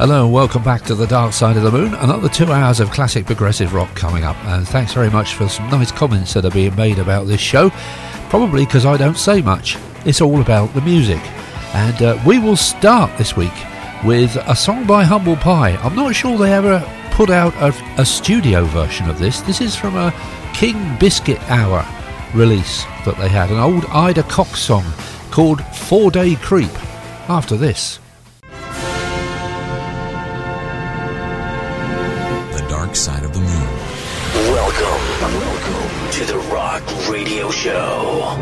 Hello and welcome back to the Dark Side of the Moon. Another 2 hours of classic progressive rock coming up, and thanks very much for some nice comments that are being made about this show, probably because I don't say much. It's all about the music, and we will start this week with a song by Humble Pie. I'm not sure they ever put out a studio version of this. This is from a King Biscuit Hour release that they had, an old Ida Cox song called 4-Day Creep. After this, Dark Side of the Moon. Welcome to the Rock Radio Show.